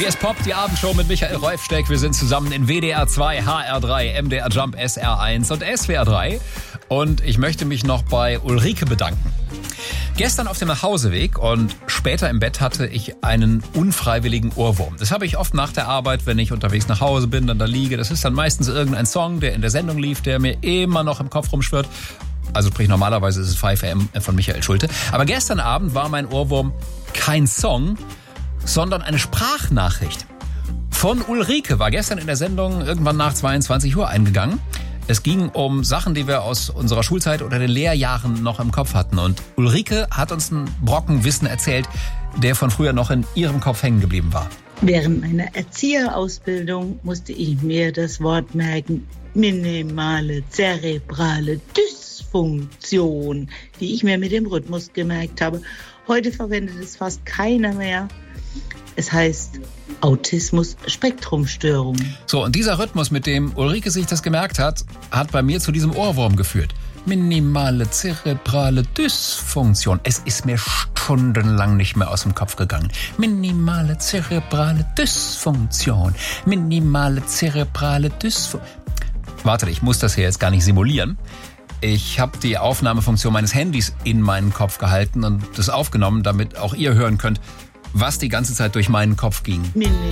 Hier ist Pop, die Abendshow mit Michael Rolfsteck. Wir sind zusammen in WDR 2, HR 3, MDR Jump, SR 1 und SWR 3. Und ich möchte mich noch bei Ulrike bedanken. Gestern auf dem Nachhauseweg und später im Bett hatte ich einen unfreiwilligen Ohrwurm. Das habe ich oft nach der Arbeit, wenn ich unterwegs nach Hause bin, dann da liege. Das ist dann meistens irgendein Song, der in der Sendung lief, der mir immer noch im Kopf rumschwirrt. Also sprich, normalerweise ist es 5am von Michael Schulte. Aber gestern Abend war mein Ohrwurm kein Song, sondern eine Sprachnachricht. Von Ulrike war gestern in der Sendung irgendwann nach 22 Uhr eingegangen. Es ging um Sachen, die wir aus unserer Schulzeit oder den Lehrjahren noch im Kopf hatten. Und Ulrike hat uns einen Brocken Wissen erzählt, der von früher noch in ihrem Kopf hängen geblieben war. Während meiner Erzieherausbildung musste ich mir das Wort merken, minimale zerebrale Dysfunktion, die ich mir mit dem Rhythmus gemerkt habe. Heute verwendet es fast keiner mehr. Es heißt Autismus-Spektrumstörung. So, und dieser Rhythmus, mit dem Ulrike sich das gemerkt hat, hat bei mir zu diesem Ohrwurm geführt. Minimale zerebrale Dysfunktion. Es ist mir stundenlang nicht mehr aus dem Kopf gegangen. Minimale zerebrale Dysfunktion. Minimale zerebrale Dysfunktion. Warte, ich muss das hier jetzt gar nicht simulieren. Ich habe die Aufnahmefunktion meines Handys in meinen Kopf gehalten und das aufgenommen, damit auch ihr hören könnt, was die ganze Zeit durch meinen Kopf ging. Minimale